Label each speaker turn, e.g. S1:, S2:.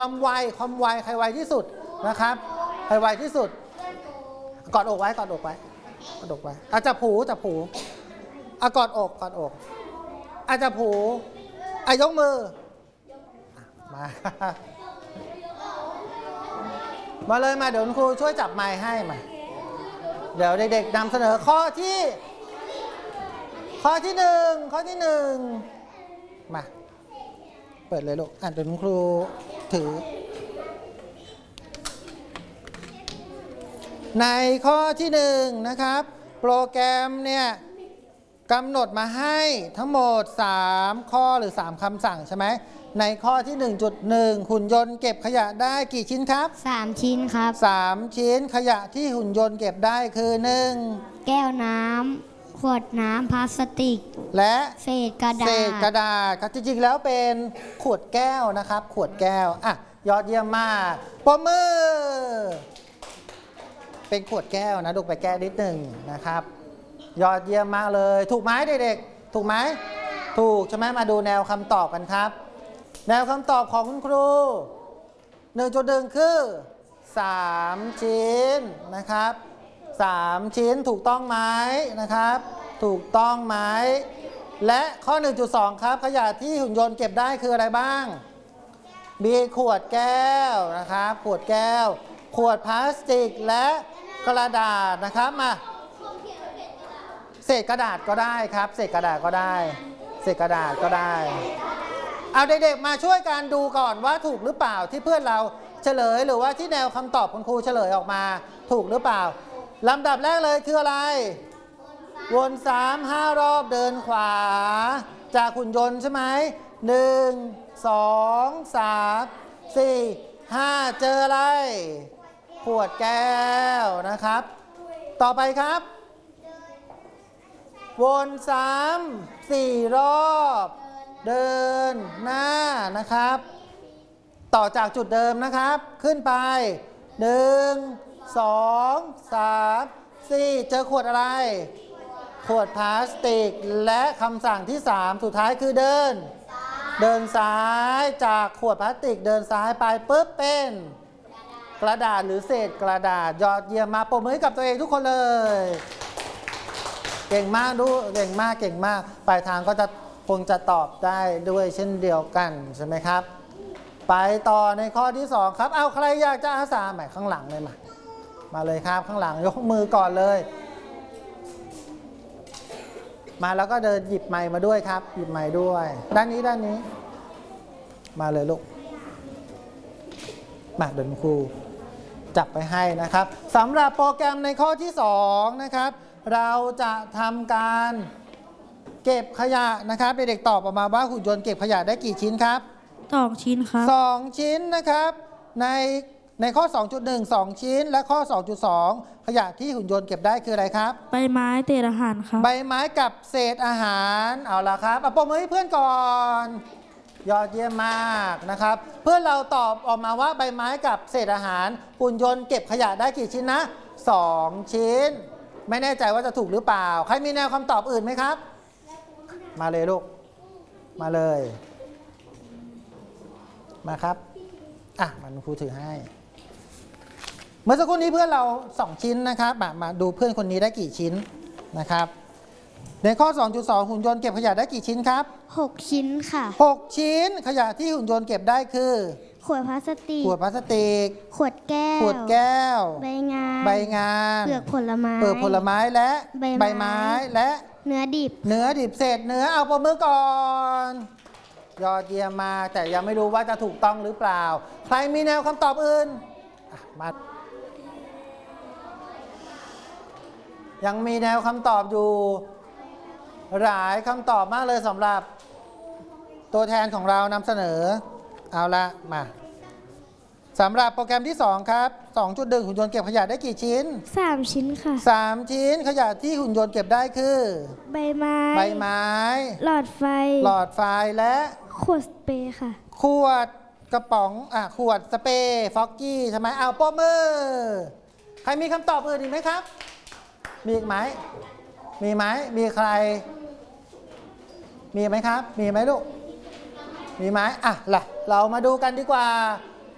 S1: ความไวใครไวที่สุดนะครับใครไวที่สุดกอดอกไว้กอดอกไว้กอดอกไว้จับผูกอดอกจับผูยกมือมาเลยมาเดี๋ยวคุณครูช่วยจับไมค์ให้มาเดี๋ยวเด็กๆนำเสนอข้อที่หนึ่งมาเปิดเลยลูกเดี๋ยวคุณครูถือในข้อที่1นะครับโปรแกรมเนี่ยกำหนดมาให้ทั้งหมด3ข้อหรือ3คำสั่งใช่ไหมในข้อที่ 1.1 หุ่นยนต์เก็บขยะได้กี่ชิ้นครับ
S2: 3 ชิ้นครับ
S1: 3ชิ้นขยะที่หุ่นยนต์เก็บได้คือ1
S2: แก้วน้ำขวดน้ำพลาสติก
S1: และ
S2: เศษกระดาษ
S1: ครับจริงๆแล้วเป็นขวดแก้วนะครับขวดแก้วยอดเยี่ยมมากปรบมือเป็นขวดแก้วนะดูไปแก้นิดหนึ่งนะครับยอดเยี่ยมมากเลยถูกไหมเด็กๆถูกไหมถูกใช่ไหมมาดูแนวคำตอบกันครับแนวคำตอบของคุณครู 1.1 คือ3ชิ้นนะครับ3ชิ้นถูกต้องไหมนะครับถูกต้องไหมและข้อ 1.2 ครับขยะที่หุ่นยนต์เก็บได้คืออะไรบ้างมีขวดแก้วนะครับขวดแก้วขวดพลาสติกและกระดาษนะครับมาเศษกระดาษก็ได้ครับเศษกระดาษก็ได้เศษกระดาษก็ได้เอาเด็กๆมาช่วยกันดูก่อนว่าถูกหรือเปล่าที่เพื่อนเราเฉลยหรือว่าที่แนวคำตอบคุณครูเฉลยออกมาถูกหรือเปล่าลำดับแรกเลยคืออะไรวน3-5 รอบเดินขวาจากหุ่นยนต์ใช่ไหม1 2 3 4 5เจออะไรขวดแก้วนะครับต่อไปครับวน3-4 รอบเดินหน้านะครับต่อจากจุดเดิมนะครับขึ้นไป1 2 3 4เจอขวดอะไรขวดพลาสติกและคำสั่งที่3สุดท้ายคือเดินซ้ายจากขวดพลาสติกเดินซ้ายไปปุ๊บเป็นกระดาษหรือเศษกระดาษยอดเยี่ยมมาปรบมือให้กับตัวเองทุกคนเลยเก่งมากดูเก่งมากปลายทางก็จะคงจะตอบได้ด้วยเช่นเดียวกันใช่ไหมครับไปต่อในข้อที่2ครับเอาใครอยากจะอาสาใหม่ข้างหลังเลยมาเลยครับข้างหลังยกมือก่อนเลยมาแล้วก็เดินหยิบไมค์มาด้วยครับหยิบไมค์ด้วยด้านนี้มาเลยลูกมาเดินครูจับไปให้นะครับสำหรับโปรแกรมในข้อที่2นะครับเราจะทำการเก็บขยะนะครับเด็กๆตอบออกมาว่าหุ่นยนต์เก็บขยะได้กี่ชิ้นครับ
S2: 2 ชิ้นครับ
S1: 2 ชิ้นนะครับในข้อ 2.1 2 ชิ้นและข้อ 2.2 ขยะที่หุ่นยนต์เก็บได้คืออะไรครับ
S2: ใบไม้เศษอาหารครับ
S1: ใบไม้กับเศษอาหารเอาละครับปรบมือให้เพื่อนก่อนยอดเยี่ยมมากนะครับเพื่อนเราตอบออกมาว่าใบไม้กับเศษอาหารหุ่นยนต์เก็บขยะได้กี่ชิ้นนะ2 ชิ้นไม่แน่ใจว่าจะถูกหรือเปล่าใครมีแนวคำตอบอื่นไหมครับมาเลยลูกมาเลยมาครับมันครูถือให้เมื่อสักครู่นี้เพื่อนเรา2 ชิ้นนะครับมาดูเพื่อนคนนี้ได้กี่ชิ้นนะครับในข้อ 2.2 หุ่นยนต์เก็บขยะได้กี่ชิ้นครับ
S2: 6 ชิ้นค่ะ
S1: 6 ชิ้นขยะที่หุ่นยนต์เก็บได้คือ
S2: ขวดพลาสติกขวดแก้วใบงานเปลือกผลไม้
S1: และใบไม้และ
S2: เนื้อ
S1: ดิบเศษเนื้อเอาปรบมือก่อนยอดเยี่ยมมากแต่ยังไม่รู้ว่าจะถูกต้องหรือเปล่าใครมีแนวคำตอบอื่นมายังมีแนวคำตอบอยู่หลายคำตอบมากเลยสำหรับตัวแทนของเรานำเสนอเอาละมาสำหรับโปรแกรมที่2ครับ 2.1 หุ่นยนต์เก็บขยะได้กี่ชิ้น
S2: 3 ชิ้นค่ะ
S1: 3 ชิ้นขยะที่หุ่นยนต์เก็บได้คือ
S2: ใบไม้หลอดไฟ
S1: และ
S2: ขวดสเปรย์ค่ะ
S1: ขวดกระป๋องขวดสเปรย์ฟอกกี้ใช่ไหมเอาปรบมือใครมีคำตอบอื่นอีกไหมครับมีอีกไหมมีใครมีไหมครับมีไหมลูกมีไหมล่ะเรามาดูกันดีกว่า